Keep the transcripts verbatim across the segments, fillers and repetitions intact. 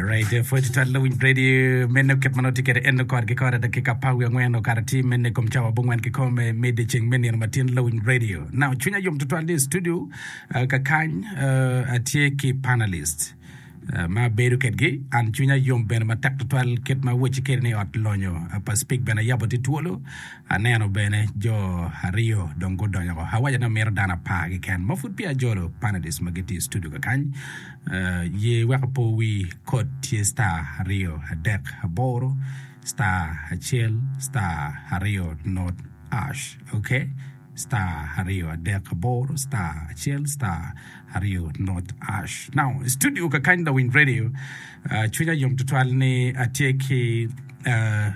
right, for to tell Lewin Radio, men of Ketmano ticket and the car, Gikara, the Kikapawi, and when no Karati, men come Chawa Bungan Kikome, made the Ching Many and Martin Lewin Radio. Now, China Yum to twelve studio, Kakan, a T K panelist. Ma beru ketgi an chunya yom ben ma tak total ket ma wochi kerni ot lonyo apa speak ben yaboti tuolo aneno bene jo hario dongo donyo hawaja na mer dana pa gi ken ma fut pia jolo panelist mageti studio ka kan ye wakapo wi kot tie star hario hadek haboro star hachel star hario not ash okay star hario hadek haboro star hachel star Hario not ash. Now, studio ka kind of win radio. Chunya yom tutwal ni atieke uh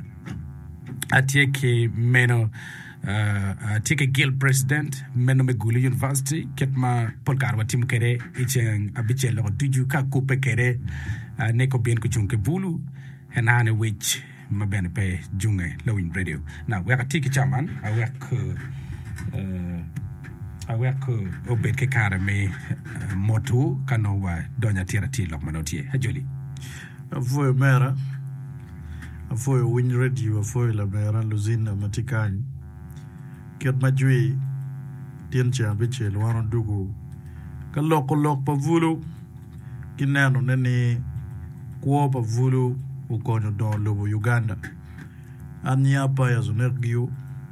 atieke meno uh atieke Guild President meno Megulu University ketma polkarwa tim kere icheng abichelo duju ka kupe kere neko bien kuchunke bulu henane which mabene pe junge lowin radio. Now, we are tiki chairman, I work uh I work obed ke kare me motu kanowa donya tira ti lok manotie hajoli foi mera foi win radio foi la mera luzina matikany ket majui tiencha biche lwaro dugu kaloko lok pa vulu kinano nene kwa pa vulu ukonyo don lobo Uganda anya pa ya zonergio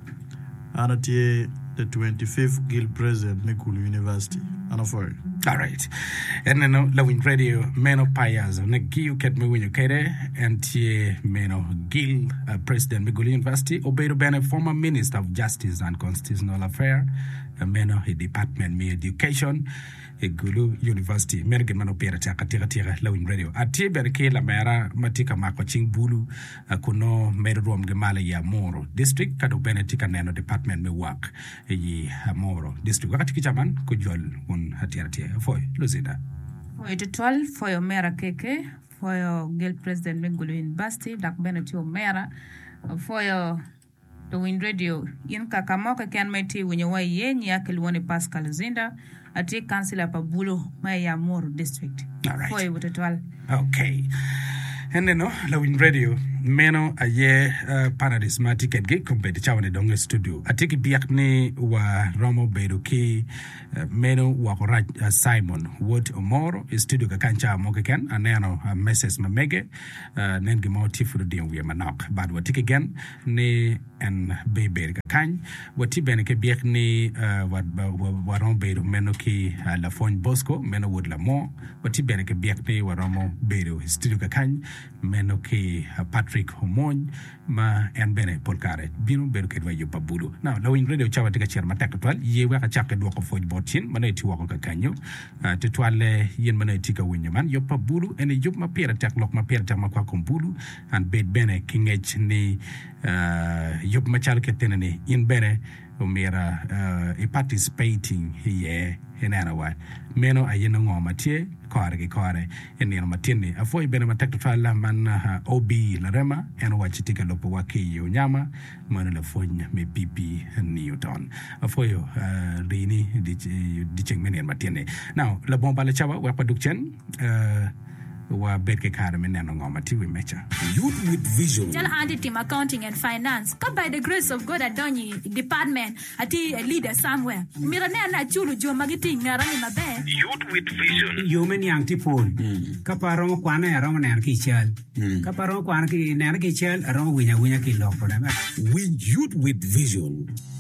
anatie the twenty-fifth Guild President Megulu University. Anafori. All right. And then uh, Lewin Radio Meno Payas Negiu Ket Mewinyo Kere and Tie Meno Guild uh, President Megulu University Obedo Bene former Minister of Justice and Constitutional Affairs uh, Meno he Department me Education Gulu University Mergen Mano Pera Taka Tira Tira Lewin Radio Atie Berke La Mera Matika Mako Ching Bulu uh, Kuno Merom Gemala Ya Moro District Kado Bene Tika Nano Department me work Yi Moro District Wakati Kichaman Kujol un Hatira Tia Foy Luzida Foy to twelve for your Mera Keke for your Guild President Megulu University Dak Bene Tio Mera for your the Wind Radio in Kakamoka can meti when you way yen yakelwani Pascal Zinda a take councillor Pabulo Maya Moro District. All right. Foy with twelve. Okay. And then no Lewin Radio meno a ye panelist ma ticket ge compete chawane donge studio atiki biakni wa Romo Beruki meno wa Raj Simon Wood Omoro studio ka kancha mokeken aneno message mamege nenge mauti fu de we manok bad wa tiki again ni en bebe ka kan wati bene ke biakni wa wa Romo Beru meno ki la Fon Bosco meno Wood la mo wati bene ke biakni wa Romo Beru studio ka kan meno ki Patrick Homon ma en bene polkare binu beru kedwa yo pabulu now Lewin Radio chawa tika chair matak twal ye wa chaka do ko foj botin maneti wa ko kanyo to twale yen maneti ka winyo man yo pabulu ene yup ma pera tak lok ma pera tak ma kwa kombulu and bed bene kingech ni yup ma chal ketene in bene umira uh, participating here in another meno ayeno ngoma tie kore ke kore enino matini afoi bene matak twala man uh, O B la rema en wachitika lopo waki yo nyama mano la fonya me pipi Newton afoi uh, rini di di chengmen matini now la bomba la chawa wa production uh, wa bedke kare meneno ngoma ti we mecha Youth with Vision Jal handi team accounting and finance come by the grace of God adonyi department ati a leader somewhere mirane na chulu jo magiti ngarani mabe Youth with Vision yo men yang ti pol ka paro mo kwana ya ro ner ki chal ka paro kwana ki ner ki chal ro winya winya ki lok po da Win Youth with Vision